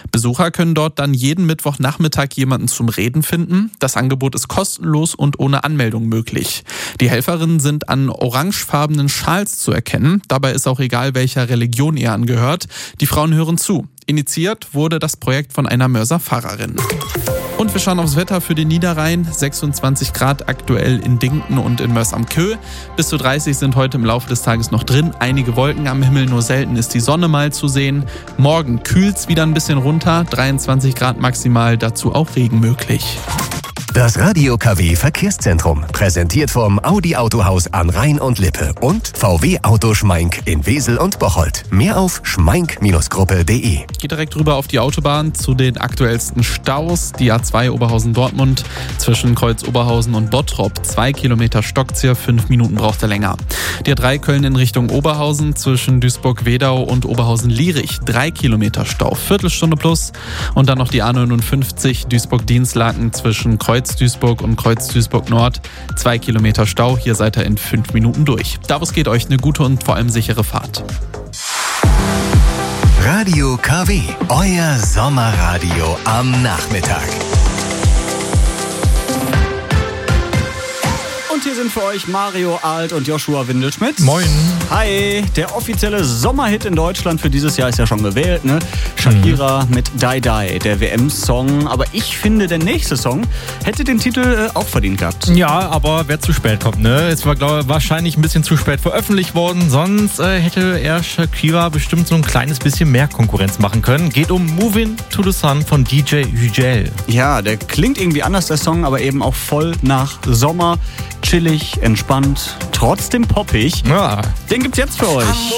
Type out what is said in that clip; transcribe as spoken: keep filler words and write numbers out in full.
Besucher können dort dann jeden Mittwochnachmittag jemanden zum Reden finden. Das Angebot ist kostenlos und ohne Anmeldung möglich. Die Helferinnen sind an orangefarbenen Schals zu erkennen. Dabei ist auch egal, welcher Religion ihr angehört. Die Frauen hören zu. Initiiert wurde das Projekt von einer Mörser Pfarrerin. Und wir schauen aufs Wetter für den Niederrhein. sechsundzwanzig Grad aktuell in Dinkten und in Mörs am Köh. Bis zu dreißig sind heute im Laufe des Tages noch drin. Einige Wolken am Himmel, nur selten ist die Sonne mal zu sehen. Morgen kühlt's wieder ein bisschen runter. dreiundzwanzig Grad maximal, dazu auch Regen möglich. Das Radio K W Verkehrszentrum, präsentiert vom Audi Autohaus an Rhein und Lippe und V W Auto Schmeink in Wesel und Bocholt. Mehr auf schmeink Gruppe punkt de. Geht direkt rüber auf die Autobahn zu den aktuellsten Staus. Die A zwei Oberhausen-Dortmund zwischen Kreuz Oberhausen und Bottrop. Zwei Kilometer Stockzieher, fünf Minuten braucht er länger. Die A drei Köln in Richtung Oberhausen zwischen Duisburg-Wedau und Oberhausen-Lierich. Drei Kilometer Stau, Viertelstunde plus. Und dann noch die A neunundfünfzig Duisburg-Dienstlaken zwischen Kreuz Duisburg und Kreuz Duisburg Nord. Zwei Kilometer Stau, hier seid ihr in fünf Minuten durch. Davos geht euch eine gute und vor allem sichere Fahrt. Radio K W, euer Sommerradio am Nachmittag. Und hier sind für euch Mario Alt und Joshua Windelschmidt. Moin. Hi, der offizielle Sommerhit in Deutschland für dieses Jahr ist ja schon gewählt, ne? Shakira mhm. mit Die Die, der W M-Song. Aber ich finde, der nächste Song hätte den Titel äh, auch verdient gehabt. Ja, aber wer zu spät kommt, ne? Es war, glaube ich, wahrscheinlich ein bisschen zu spät veröffentlicht worden. Sonst äh, hätte er Shakira bestimmt so ein kleines bisschen mehr Konkurrenz machen können. Geht um Moving to the Sun von D J Hügel. Ja, der klingt irgendwie anders, der Song, aber eben auch voll nach Sommer. Chillig, entspannt, trotzdem poppig. Ja. Den gibt's jetzt für euch.